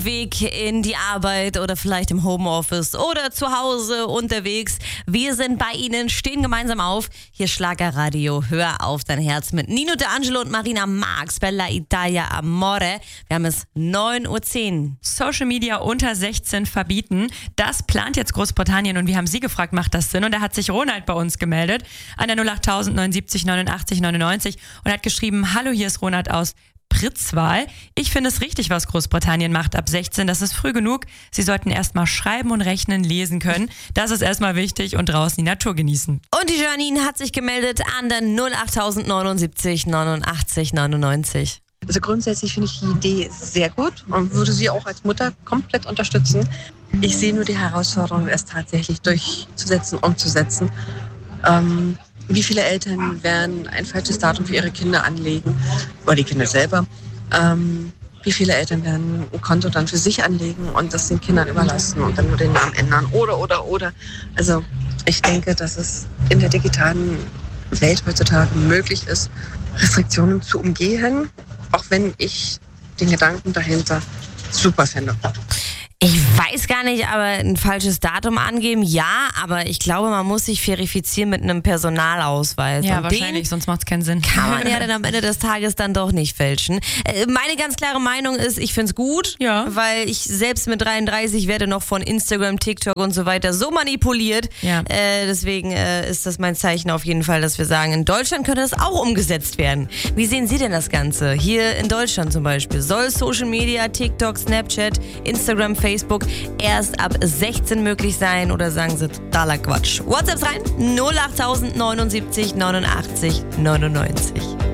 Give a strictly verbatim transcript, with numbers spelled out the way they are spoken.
dem Weg in die Arbeit oder vielleicht im Homeoffice oder zu Hause unterwegs. Wir sind bei Ihnen, stehen gemeinsam auf. Hier Schlagerradio, hör auf dein Herz mit Nino D'Angelo und Marina Marx, Bella Italia Amore. Wir haben es neun Uhr zehn. Social Media unter sechzehn verbieten. Das plant jetzt Großbritannien und wir haben Sie gefragt, macht das Sinn? Und da hat sich Ronald bei uns gemeldet an der null acht neunundsiebzig neunundachtzig neunundneunzig und hat geschrieben, hallo, hier ist Ronald aus Pritzwal. Ich finde es richtig, was Großbritannien macht ab sechzehn. Das ist früh genug. Sie sollten erstmal schreiben und rechnen, lesen können. Das ist erstmal wichtig und draußen die Natur genießen. Und die Janine hat sich gemeldet an der null acht neunundsiebzig neunundachtzig neunundneunzig. Also grundsätzlich finde ich die Idee sehr gut und würde sie auch als Mutter komplett unterstützen. Ich sehe nur die Herausforderung, es tatsächlich durchzusetzen, umzusetzen. Ähm, wie viele Eltern werden ein falsches Datum für ihre Kinder anlegen, oder die Kinder selber? Ähm, wie viele Eltern werden ein Konto dann für sich anlegen und das den Kindern überlassen und dann nur den Namen ändern? Oder, oder, oder. Also ich denke, dass es in der digitalen Welt heutzutage möglich ist, Restriktionen zu umgehen, auch wenn ich den Gedanken dahinter super finde. Ich weiß gar nicht, aber ein falsches Datum angeben, ja, aber ich glaube, man muss sich verifizieren mit einem Personalausweis. Ja, und wahrscheinlich, den sonst macht es keinen Sinn. kann man ja dann am Ende des Tages dann doch nicht fälschen. Äh, Meine ganz klare Meinung ist, ich find's gut, Ja. weil ich selbst mit dreiunddreißig werde noch von Instagram, TikTok und so weiter so manipuliert. Ja. Äh, deswegen äh, ist das mein Zeichen auf jeden Fall, dass wir sagen, in Deutschland könnte das auch umgesetzt werden. Wie sehen Sie denn das Ganze? Hier in Deutschland zum Beispiel. Soll Social Media, TikTok, Snapchat, Instagram, Facebook erst ab sechzehn möglich sein oder sagen Sie totaler Quatsch? WhatsApps rein null acht neunundsiebzig neunundachtzig neunundneunzig.